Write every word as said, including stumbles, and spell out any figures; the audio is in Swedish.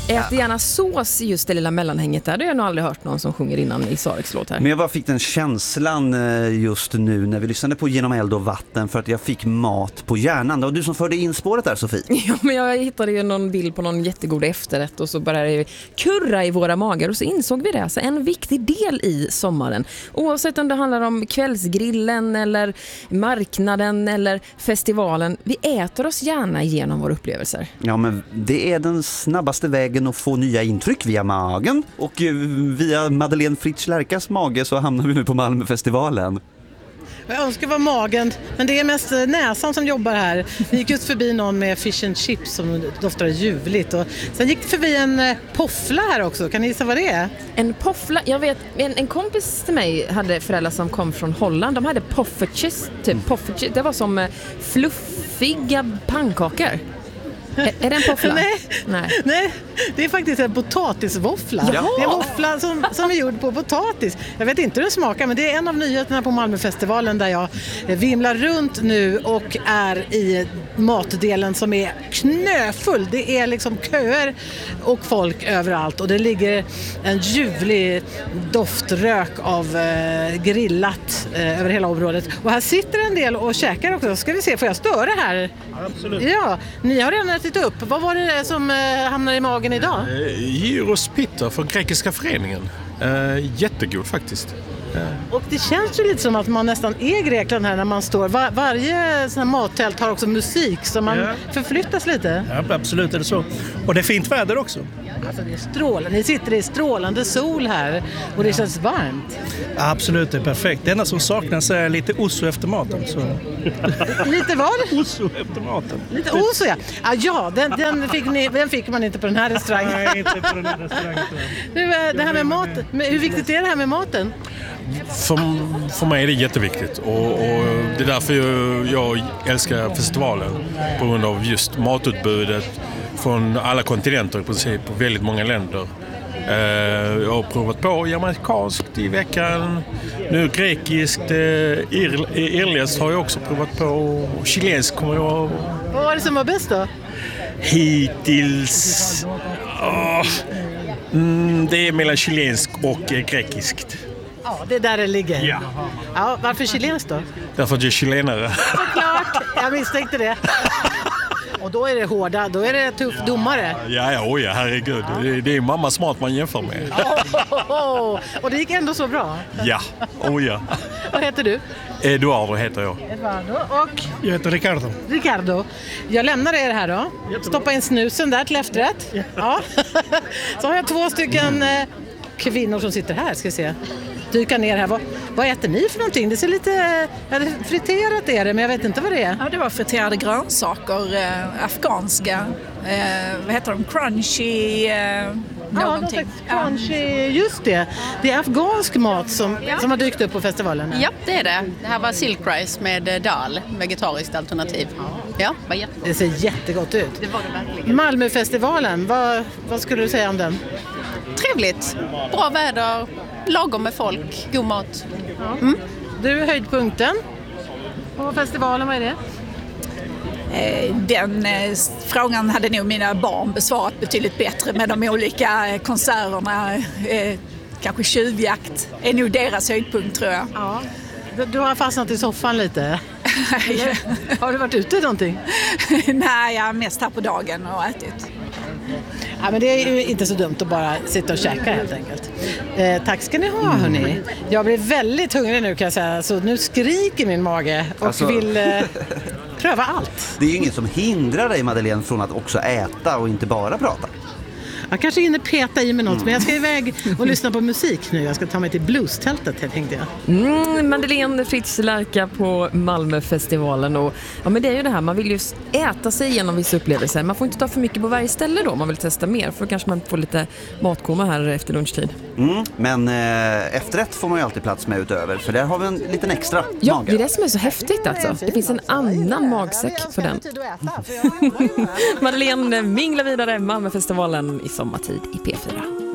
Ät gärna sås i just det lilla mellanhänget där. Det har jag nog aldrig hört någon som sjunger innan i Sareks låt här. Men jag bara fick den känslan just nu när vi lyssnade på Genom eld och vatten för att jag fick mat på hjärnan. Det var du som förde in spåret där, Sofie. Ja, men jag hittade ju någon bild på någon jättegod efterrätt och så började det kurra i våra magar och så insåg vi det. Alltså en viktig del i sommaren. Oavsett om det handlar om kvällsgrillen eller marknaden eller festivalen. Vi äter oss gärna igenom våra upplevelser. Ja, men det är den snabbaste vägen att få nya intryck via magen. Och via Madeleine Fritz Lärkas mage så hamnar vi nu på Malmöfestivalen. Jag önskar vara magen, men det är mest näsan som jobbar här. Vi gick just förbi någon med fish and chips som doftar ljuvligt. Och sen gick det förbi en poffla här också. Kan ni gissa vad det är? En poffla? Jag vet, en, en kompis till mig hade föräldrar som kom från Holland. De hade poffertjes, typ poffertjes. Det var som fluffiga pannkakor. Är, är det en poffla? Nej. Nej. Nej, det är faktiskt en potatisvåffla. Jaha. Det är en våffla som, som är gjord på potatis. Jag vet inte hur den smakar, men det är en av nyheterna på Malmöfestivalen där jag vimlar runt nu och är i matdelen som är knöfull. Det är liksom köer och folk överallt och det ligger en ljuvlig doftrök av eh, grillat eh, över hela området. Och här sitter en del och käkar också. Ska vi se, får jag störa här? Absolut. Ja, ni har redan ätit upp. Vad var det som eh, hamnar i magen idag? Eh, gyros pita från Grekiska föreningen. Eh, jättegod faktiskt. Eh. Och det känns ju lite som att man nästan är i Grekland här när man står. Var, varje sån här mattält har också musik så man Ja. förflyttas lite. Ja, absolut är det så. Och det är fint väder också. Alltså det är strålande. Ni sitter i strålande sol här och det känns varmt. Absolut, det är perfekt. Det enda som saknas är lite osso efter maten. Så. Lite vad? Osso efter maten. Lite oso, ja. Ah, ja, den, den, fick ni, den fick man inte på den här restaurangen. Nej, inte på den här restaurangen. Nu, det här med mat, hur viktigt är det här med maten? För, för mig är det jätteviktigt och, och det är därför jag, jag älskar festivalen på grund av just matutbudet från alla kontinenter i princip och väldigt många länder. Eh, jag har provat på jamaicanskt i veckan, nu grekiskt, eh, ir, irländskt har jag också provat på och chilenskt kommer jag. Vad var det som var bäst då? Hittills åh, mm, det är mellan chilenskt och eh, grekiskt. Ja, det är där det ligger. Ja. Ja, varför chilenskt då? Därför att jag är chilenare. Såklart, jag misstänkte det. Och då är det hårda, då är det tuff domare. Ja, ja, oj, herregud. Det, det är mammas mat man jämför med. Oh, oh, oh. Och det gick ändå så bra. Ja, oh ja. Vad heter du? Eduardo heter jag. Eduardo. Och Jag heter Ricardo. Ricardo. Jag lämnar er här då. Stoppa in snusen där till efterrätt. Ja. Så har jag två stycken eh, kvinnor som sitter här, ska vi se. Dyka ner här. Vad, vad äter ni för någonting? Det ser lite ja, det friterat är det, men jag vet inte vad det är. Ja, det var friterade grönsaker, eh, afghanska, eh, vad heter de? Crunchy, eh, någonting. Ja, crunchy, just det. Det är afghansk mat som, ja. som har dykt upp på festivalen. Ja, det är det. Det här var silk rice med dal, vegetariskt alternativ. Ja, var jättegott. Det ser jättegott ut. Det var det verkligen. Malmöfestivalen, vad, vad skulle du säga om den? Trevligt. Bra väder, lagom med folk, god mat. Mm. Du, höjdpunkten på festivalen, vad är det? Den eh, frågan hade nog mina barn besvarat betydligt bättre med de olika eh, konserterna. Eh, kanske tjuvjakt är nog deras höjdpunkt, tror jag. Ja. Du, du har fastnat i soffan lite. Har du varit ute någonting? Nej, jag är mest här på dagen och ätit. Ja, men det är ju inte så dumt att bara sitta och käka helt enkelt. Eh, tack ska ni ha, hörni. Jag blir väldigt hungrig nu, kan jag säga. Så nu skriker min mage och alltså... vill eh, pröva allt. Det är ju inget som hindrar dig, Madeleine, från att också äta och inte bara prata. Jag kanske hinner peta i mig något, mm. men jag ska iväg och lyssna på musik nu. Jag ska ta mig till blues-tältet, tänkte jag. Mm, Madeleine Fritz Lärka på Malmöfestivalen. Och, ja, men det är ju det här, man vill ju äta sig igenom vissa upplevelser. Man får inte ta för mycket på varje ställe då, man vill testa mer. För kanske man får lite matkoma här efter lunchtid. Mm, men eh, efterrätt får man ju alltid plats med utöver, för där har vi en liten extra Ja, mage. det är det som är så häftigt alltså. Det finns en annan magsäck för den. Madeleine minglar vidare Malmöfestivalen i sommartid i P fyra.